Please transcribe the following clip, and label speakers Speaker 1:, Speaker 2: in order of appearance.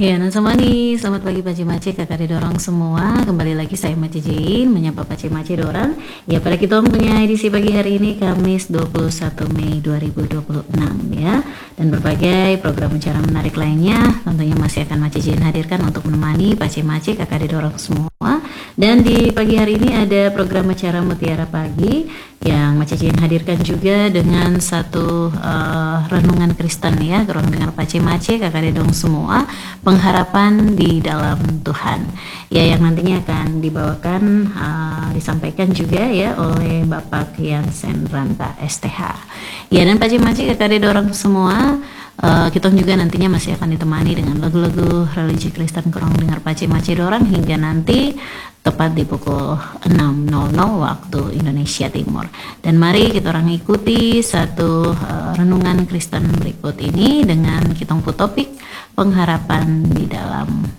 Speaker 1: Ya, nah sama nih, selamat pagi Pace Mace, kakak didorong semua. Kembali lagi saya Mace Jane, menyapa Pace Mace dorang. Ya, pada kita punya edisi pagi hari ini, Kamis 21 Mei 2026 ya. Dan berbagai program acara menarik lainnya tentunya masih akan Mace Jane hadirkan untuk menemani Pace Mace, kakak didorong semua. Dan di pagi hari ini ada program acara Mutiara Pagi yang Mace Jane hadirkan juga dengan satu renungan Kristen ya, dengan Pace Mace, kakak didorong semua, pengharapan di dalam Tuhan ya, yang nantinya akan dibawakan disampaikan juga ya oleh Bapak Yansen Ranta STH ya. Dan Pace Mace kakak didorong semua, kita juga nantinya masih akan ditemani dengan lagu-lagu religi Kristen kurang dengar Pace Mace dorang hingga nanti tepat di pukul 6.00 waktu Indonesia Timur. Dan mari kita orang ikuti satu renungan Kristen berikut ini dengan kita topik pengharapan di dalam